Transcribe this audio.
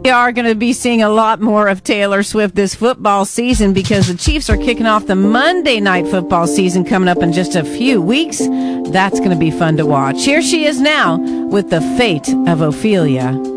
We are going to be seeing a lot more of Taylor Swift this football season because the Chiefs are kicking off the Monday night football season coming up in just a few weeks. That's going to be fun to watch. Here she is now with The Fate of Ophelia.